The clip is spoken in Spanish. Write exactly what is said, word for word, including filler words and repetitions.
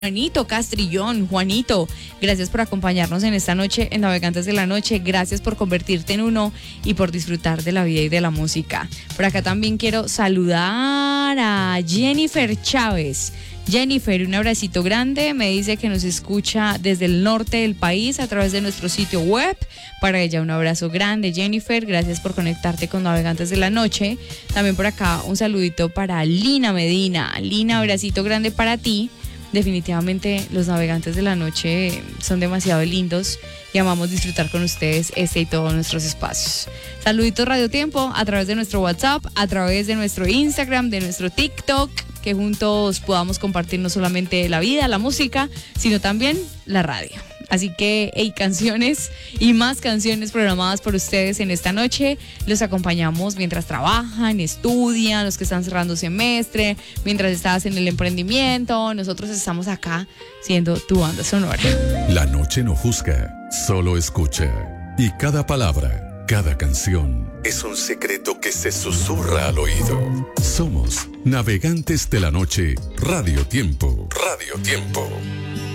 Juanito Castrillón, Juanito, gracias por acompañarnos en esta noche en Navegantes de la Noche, gracias por convertirte en uno y por disfrutar de la vida y de la música. Por acá también quiero saludar a Jennifer Chávez. Jennifer, un abracito grande, me dice que nos escucha desde el norte del país a través de nuestro sitio web. Para ella un abrazo grande, Jennifer, gracias por conectarte con Navegantes de la Noche. También por acá un saludito para Lina Medina. Lina, abracito grande para ti. Definitivamente los Navegantes de la Noche son demasiado lindos y amamos disfrutar con ustedes este y todos nuestros espacios. Saluditos Radio Tiempo a través de nuestro WhatsApp, a través de nuestro Instagram, de nuestro TikTok, que juntos podamos compartir no solamente la vida, la música, sino también la radio. Así que, hey, canciones y más canciones programadas por ustedes en esta noche. Los acompañamos mientras trabajan, estudian, los que están cerrando semestre, mientras estás en el emprendimiento. Nosotros estamos acá siendo tu banda sonora. La noche no juzga, solo escucha. Y cada palabra, cada canción es un secreto que se susurra al oído. Somos Navegantes de la Noche, Radio Tiempo. Radio Tiempo.